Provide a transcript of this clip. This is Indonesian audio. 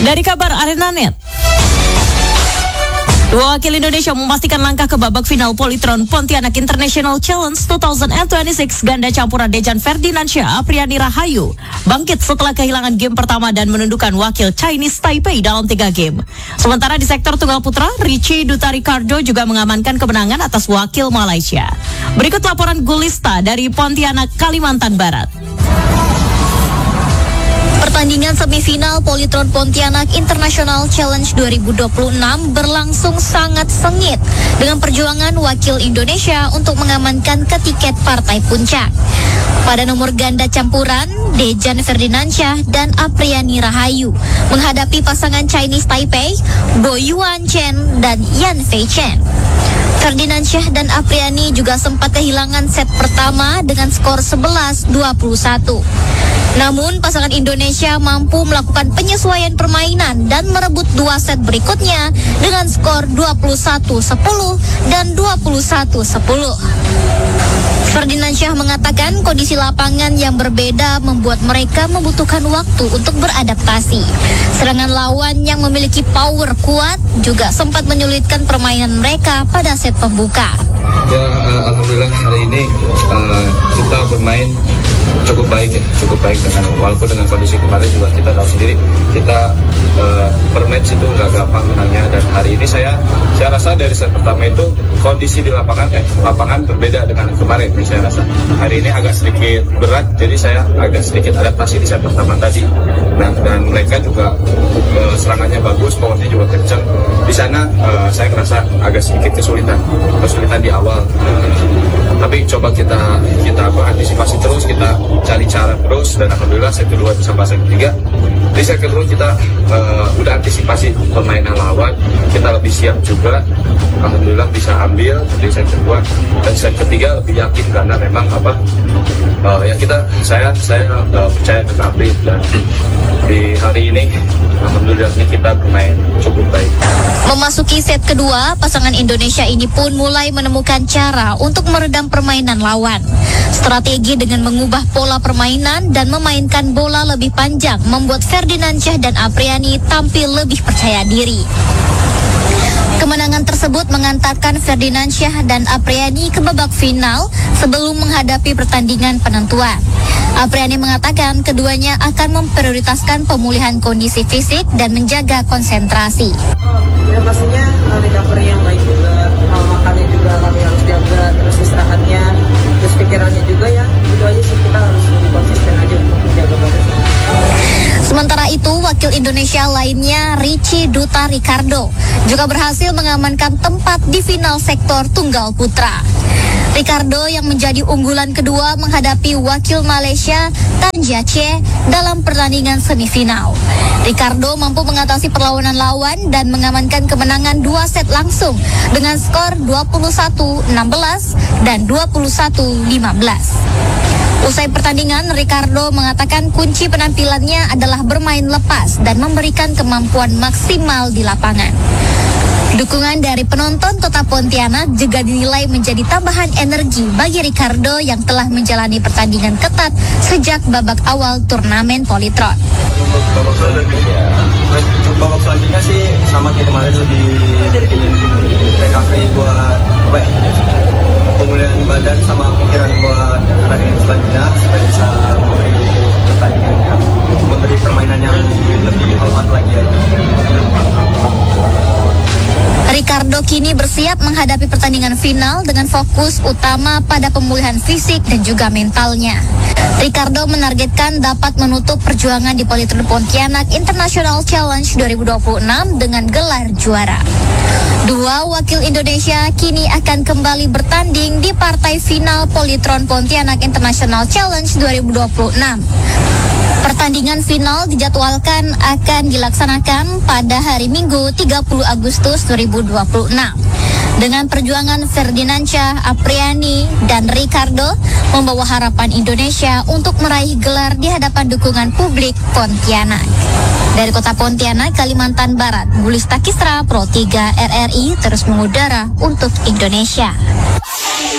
Dari kabar ArenaNet, wakil Indonesia memastikan langkah ke babak final Polytron Pontianak International Challenge 2026 ganda campuran Dejan Ferdinansyah Apriani Rahayu bangkit setelah kehilangan game pertama dan menundukkan wakil Chinese Taipei dalam 3 game. Sementara di sektor tunggal putra, Richie Duta Ricardo juga mengamankan kemenangan atas wakil Malaysia. Berikut laporan Gulista dari Pontianak, Kalimantan Barat. Pertandingan semifinal Polytron Pontianak International Challenge 2026 berlangsung sangat sengit dengan perjuangan wakil Indonesia untuk mengamankan tiket partai puncak. Pada nomor ganda campuran, Dejan Ferdinansyah dan Apriani Rahayu menghadapi pasangan Chinese Taipei, Bo Yuan Chen dan Yan Fei Chen. Ferdinansyah dan Apriani juga sempat kehilangan set pertama dengan skor 11-21. Namun pasangan Indonesia mampu melakukan penyesuaian permainan dan merebut 2 set berikutnya dengan skor 21-10 dan 21-10. Ferdinansyah mengatakan kondisi lapangan yang berbeda membuat mereka membutuhkan waktu untuk beradaptasi. Serangan lawan yang memiliki power kuat juga sempat menyulitkan permainan mereka pada set pembuka. Ya, alhamdulillah hari ini kita bermain cukup baik dengan walaupun dengan kondisi kemarin juga kita tahu sendiri kita per match itu nggak gampang menangnya, dan hari ini saya rasa dari set pertama itu kondisi di lapangan berbeda dengan kemarin. Saya rasa hari ini agak sedikit berat, jadi saya agak sedikit adaptasi di set pertama tadi, dan mereka juga serangannya bagus, powernya juga kencang. Di sana saya merasa agak sedikit kesulitan di awal, tapi coba kita antisipasi terus, kita cari cara terus, dan alhamdulillah set kedua sampai set ketiga. Di set kedua kita udah antisipasi permainan lawan, kita lebih siap juga, alhamdulillah bisa ambil di set kedua, dan set ketiga lebih yakin karena memang saya percaya dengan Apri, dan di hari ini alhamdulillah kita bermain cukup baik. Memasuki set kedua, pasangan Indonesia ini pun mulai menemukan cara untuk meredam permainan lawan. Strategi dengan mengubah pola permainan dan memainkan bola lebih panjang membuat Ferdinansyah dan Apriani tampil lebih percaya diri. Kemenangan tersebut mengantarkan Ferdinansyah dan Apriani ke babak final sebelum menghadapi pertandingan penentuan. Apriani mengatakan keduanya akan memprioritaskan pemulihan kondisi fisik dan menjaga konsentrasi. Ya pastinya recovery yang baik juga, makannya juga kami harus jaga, terus istirahatnya, terus pikirannya juga ya. Itu aja sih, kita harus lebih konsisten aja untuk menjaga badan. Sementara itu, wakil Indonesia lainnya Richie Duta Ricardo juga berhasil mengamankan tempat di final sektor tunggal putra. Ricardo yang menjadi unggulan kedua menghadapi wakil Malaysia Tan Jia dalam pertandingan semifinal. Ricardo mampu mengatasi perlawanan lawan dan mengamankan kemenangan 2 set langsung dengan skor 21-16 dan 21-15. Usai pertandingan, Ricardo mengatakan kunci penampilannya adalah bermain lepas dan memberikan kemampuan maksimal di lapangan. Dukungan dari penonton Kota Pontianak juga dinilai menjadi tambahan energi bagi Ricardo yang telah menjalani pertandingan ketat sejak babak awal turnamen Polytron. Untuk babak selanjutnya sih sama kayak kemarin, lebih recovery buat pemulihan badan sama pikiran buat pertandingan selanjutnya supaya bisa memberi permainan yang lebih hormat lagi ya. Ricardo kini bersiap menghadapi pertandingan final dengan fokus utama pada pemulihan fisik dan juga mentalnya. Ricardo menargetkan dapat menutup perjuangan di Polytron Pontianak International Challenge 2026 dengan gelar juara. 2 wakil Indonesia kini akan kembali bertanding di partai final Polytron Pontianak International Challenge 2026. Pertandingan final dijadwalkan akan dilaksanakan pada hari Minggu 30 Agustus 2026. Dengan perjuangan Ferdinansyah, Apriani, dan Ricardo membawa harapan Indonesia untuk meraih gelar di hadapan dukungan publik Pontianak. Dari Kota Pontianak, Kalimantan Barat, Gulista Kisra, Pro 3 RRI terus mengudara untuk Indonesia.